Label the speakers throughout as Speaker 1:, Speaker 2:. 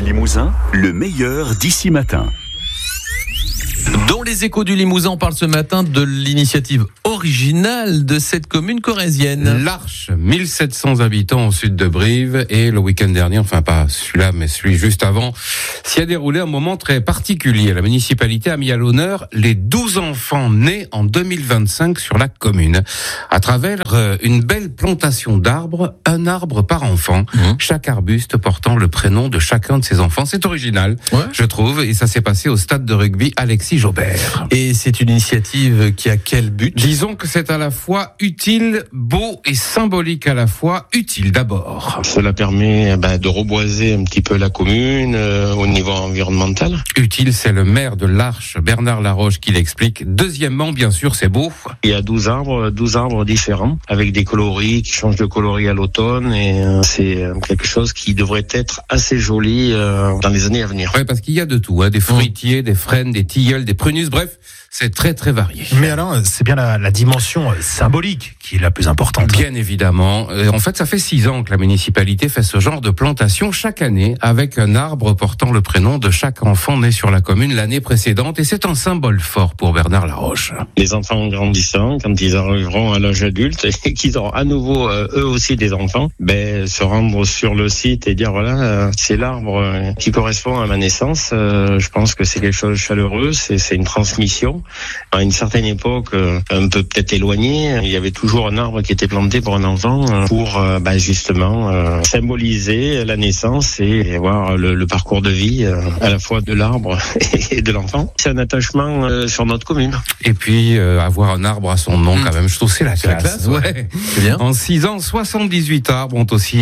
Speaker 1: Limousin, le meilleur d'ici matin.
Speaker 2: Dans les échos du Limousin, on parle ce matin de l'initiative originale de cette commune corrézienne.
Speaker 3: L'Arche, 1700 habitants au sud de Brive, et le week-end dernier, enfin pas celui-là, mais celui juste avant, s'y a déroulé un moment très particulier. La municipalité a mis à l'honneur les 12 enfants nés en 2025 sur la commune. À travers une belle plantation d'arbres, un arbre par enfant, chaque arbuste portant le prénom de chacun de ses enfants. C'est original, je trouve, et ça s'est passé au stade de rugby Alexis Jobert.
Speaker 2: Et c'est une initiative qui a quel but ?
Speaker 3: Disons que c'est à la fois utile, beau et symbolique à la fois. Utile d'abord.
Speaker 4: Cela permet de reboiser un petit peu la commune au niveau environnemental.
Speaker 3: Utile, c'est le maire de l'Arche, Bernard Laroche, qui l'explique. Deuxièmement, bien sûr, c'est beau.
Speaker 4: Il y a 12 arbres différents, avec des coloris qui changent de coloris à l'automne, et c'est quelque chose qui devrait être assez joli dans les années à venir.
Speaker 3: Oui, parce qu'il y a de tout, des fruitiers, des frênes, des tilleuls, des prunus, bref, c'est très très varié.
Speaker 5: Mais alors, c'est bien la dimension symbolique qui est la plus importante.
Speaker 3: Bien évidemment. En fait, ça fait 6 ans que la municipalité fait ce genre de plantation chaque année avec un arbre portant le prénom de chaque enfant né sur la commune l'année précédente, et c'est un symbole fort pour Bernard Laroche.
Speaker 4: Les enfants grandissant, quand ils arriveront à l'âge adulte et qu'ils auront à nouveau eux aussi des enfants, se rendre sur le site et dire voilà, c'est l'arbre qui correspond à ma naissance. Je pense que c'est quelque chose de chaleureux, c'est une transmission. À une certaine époque, un peu peut-être éloignée, il y avait toujours un arbre qui était planté pour un enfant pour justement symboliser la naissance et voir le parcours de vie à la fois de l'arbre et de l'enfant. C'est un attachement sur notre commune.
Speaker 3: Et puis avoir un arbre à son nom quand même, je trouve c'est la classe. Ouais.
Speaker 2: C'est bien.
Speaker 3: En 6 ans, 78 arbres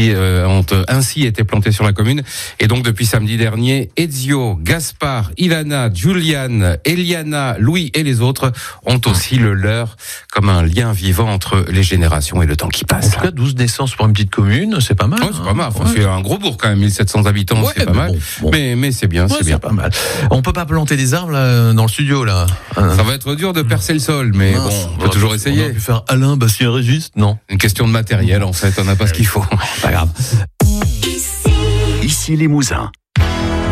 Speaker 3: ont ainsi été plantés sur la commune. Et donc depuis samedi dernier, Ezio, Gaspard, Ilana, Juliane, Eliana, Louis et les autres ont aussi le leur, comme un lien vivant entre les générations et le temps qui passe.
Speaker 2: En tout cas, 12 naissances pour une petite commune, c'est pas mal.
Speaker 3: Ouais, c'est pas mal. Enfin, c'est un gros bourg quand même, 1700 habitants, c'est pas mal.
Speaker 2: Bon.
Speaker 3: Mais c'est bien, c'est bien.
Speaker 2: Pas mal. On peut pas planter des arbres là, dans le studio là.
Speaker 3: Ça va être dur de percer le sol, mais on peut toujours essayer.
Speaker 2: On aurait pu faire Alain, Bastien, Régis, non.
Speaker 3: Une question de matériel en fait, on n'a pas ce qu'il faut.
Speaker 2: Pas grave.
Speaker 1: Ici Limousin.